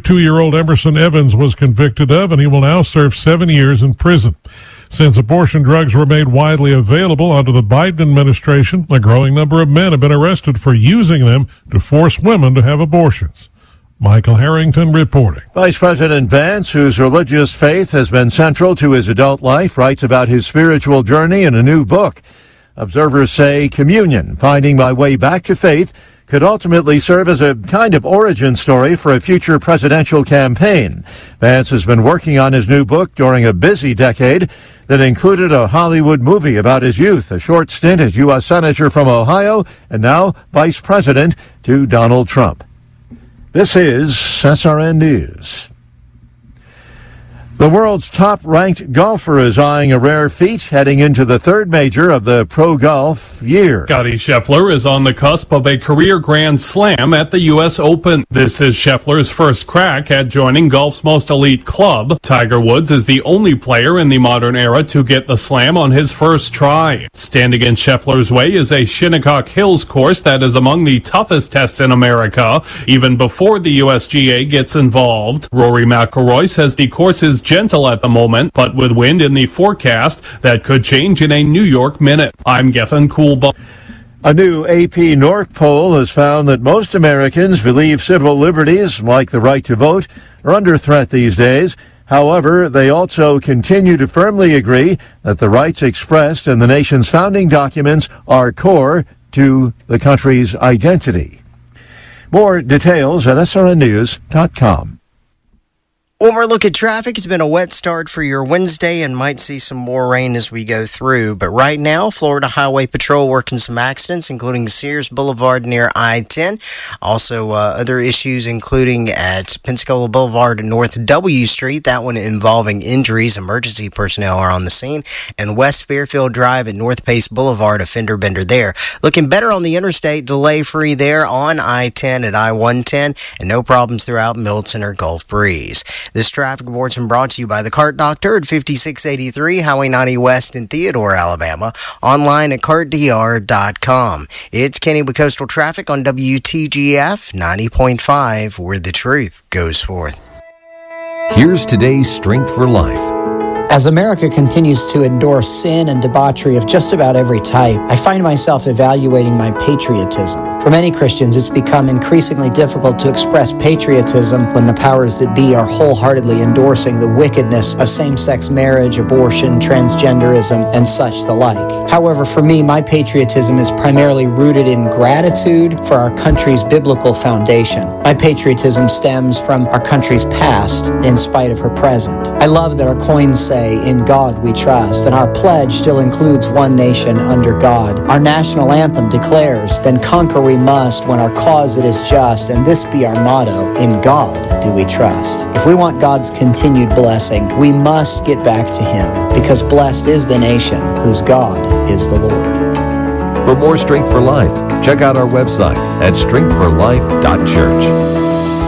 32-year-old Emerson Evans was convicted of, and he will now serve 7 years in prison. Since abortion drugs were made widely available under the Biden administration, a growing number of men have been arrested for using them to force women to have abortions. Michael Harrington reporting. Vice President Vance, whose religious faith has been central to his adult life, writes about his spiritual journey in a new book. Observers say communion, finding my way back to faith, could ultimately serve as a kind of origin story for a future presidential campaign. Vance has been working on his new book during a busy decade that included a Hollywood movie about his youth, a short stint as U.S. Senator from Ohio, and now Vice President to Donald Trump. This is SRN News. The world's top-ranked golfer is eyeing a rare feat heading into the third major of the pro golf year. Scottie Scheffler is on the cusp of a career Grand Slam at the U.S. Open. This is Scheffler's first crack at joining golf's most elite club. Tiger Woods is the only player in the modern era to get the slam on his first try. Standing in Scheffler's way is a Shinnecock Hills course that is among the toughest tests in America, even before the USGA gets involved. Rory McIlroy says the course is gentle at the moment, but with wind in the forecast that could change in a New York minute. I'm Gethin Coolbaugh. A new AP NORC poll has found that most Americans believe civil liberties, like the right to vote, are under threat these days. However, they also continue to firmly agree that the rights expressed in the nation's founding documents are core to the country's identity. More details at srnnews.com. One more look at traffic. It's been a wet start for your Wednesday and might see some more rain as we go through. But right now, Florida Highway Patrol working some accidents, including Sears Boulevard near I-10. Also, other issues, including at Pensacola Boulevard and North W Street. That one involving injuries. Emergency personnel are on the scene. And West Fairfield Drive at North Pace Boulevard, a fender bender there. Looking better on the interstate, delay-free there on I-10 at I-110. And no problems throughout Milton or Gulf Breeze. This traffic report's been brought to you by the Cart Doctor at 5683 Highway 90 West in Theodore, Alabama. Online at cartdr.com. It's Kenny with Coastal Traffic on WTGF 90.5, where the truth goes forth. Here's today's Strength for Life. As America continues to endorse sin and debauchery of just about every type, I find myself evaluating my patriotism. For many Christians, it's become increasingly difficult to express patriotism when the powers that be are wholeheartedly endorsing the wickedness of same-sex marriage, abortion, transgenderism, and such the like. However, for me, my patriotism is primarily rooted in gratitude for our country's biblical foundation. My patriotism stems from our country's past in spite of her present. I love that our coins say, "In God we trust," and our pledge still includes one nation under God. Our national anthem declares, "Then conquer we must when our cause it is just, and this be our motto, in God do we trust." If we want God's continued blessing, we must get back to Him, because blessed is the nation whose God is the Lord. For more Strength for Life, check out our website at strengthforlife.church.